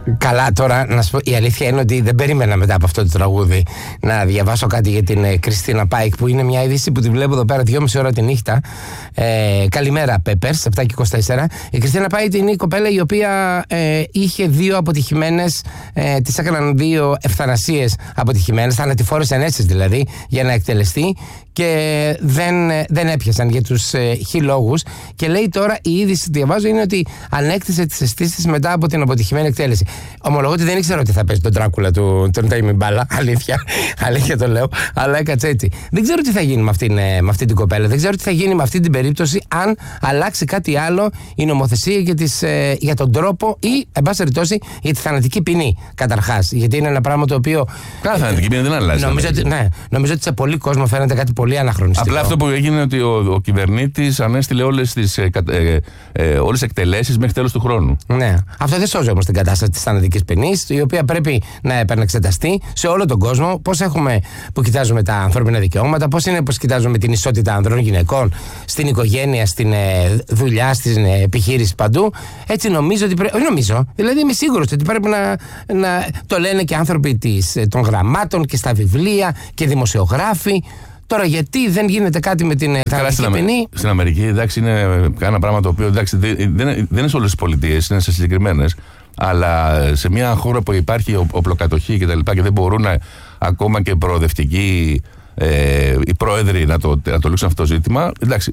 Καλά, τώρα να σου πω, η αλήθεια είναι ότι δεν περίμενα μετά από αυτό το τραγούδι να διαβάσω κάτι για την Κριστίνα Πάικ, που είναι μια είδηση που τη βλέπω εδώ πέρα 2,5 ώρα τη νύχτα. Καλημέρα, Peppers, 7:24. Η Κριστίνα Πάικ είναι η κοπέλα η οποία είχε 2 αποτυχημένες, της έκαναν 2 ευθανασίες αποτυχημένες, θανατηφόρες ενέσεις δηλαδή, για να εκτελεστεί, και δεν έπιασαν για τους χιλόγους. Και λέει τώρα, η είδηση που διαβάζω είναι ότι ανέκτησε τις αισθήσεις μετά από την αποτυχημένη εκτέλεση. Ομολογώ ότι δεν ήξερα ότι θα παίζει τον Ντράκουλα τον Τέιμι Μπάλα. Αλήθεια το λέω, αλλά έκατσε έτσι. Δεν ξέρω τι θα γίνει με αυτή την κοπέλα. Δεν ξέρω τι θα γίνει με αυτή την περίπτωση, αν αλλάξει κάτι άλλο η νομοθεσία για τον τρόπο ή, εν πάση περιπτώσει, για τη θανατική ποινή. Καταρχάς. Γιατί είναι ένα πράγμα το οποίο. Καλά, θανατική ποινή δεν αλλάζει. Νομίζω ότι σε πολλοί κόσμο φαίνεται κάτι πολύ αναχρονιστικό. Απλά αυτό που έγινε είναι ότι ο κυβερνήτης ανέστειλε όλες τις εκτελέσεις μέχρι τέλος του χρόνου. Ναι. Αυτό δεν σώζει όμως την κατάσταση της θανατικής ποινής, η οποία πρέπει να επανεξεταστεί σε όλο τον κόσμο. Πώς έχουμε που κοιτάζουμε τα ανθρώπινα δικαιώματα, πώς είναι που κοιτάζουμε την ισότητα ανδρών γυναικών στην οικογένεια, στην δουλειά, στην επιχείρηση, παντού. Έτσι νομίζω ότι πρέπει. Νομίζω, δηλαδή είμαι σίγουρος ότι πρέπει να το λένε και άνθρωποι των γραμμάτων και στα βιβλία και δημοσιογράφοι. Τώρα, γιατί δεν γίνεται κάτι με την θανατική ποινή? Στην Αμερική, εντάξει, είναι ένα πράγμα το οποίο εντάξει, δεν είναι σε όλες τις πολιτείες, είναι σε συγκεκριμένες. Αλλά σε μια χώρα που υπάρχει οπλοκατοχή και τα λοιπά και δεν μπορούν ακόμα και προοδευτικοί οι πρόεδροι να το λύσουν αυτό το ζήτημα, εντάξει.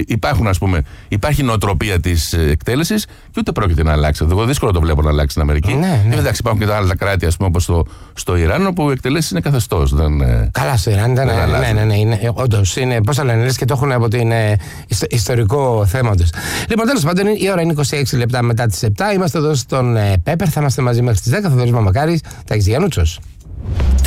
Υπάρχει νοοτροπία της εκτέλεσης και ούτε πρόκειται να αλλάξει. Εγώ δύσκολο το βλέπω να αλλάξει στην Αμερική. Ναι. Εντάξει, υπάρχουν και τα άλλα κράτη, όπως στο Ιράν, όπου οι εκτελέσεις είναι καθεστώς. Καλά, στο Ιράν ήταν. Ναι. Όντως, πώς θα λένε, και το έχουν από την ιστορικό θέμα τους. Λοιπόν, τέλος πάντων, η ώρα είναι 26 λεπτά μετά τις 7. Είμαστε εδώ στον Πέπερ, θα είμαστε μαζί μέχρι τις 10. Θα Θοδωρής Μαμακάρης, Τάκης Γιαννούτσος.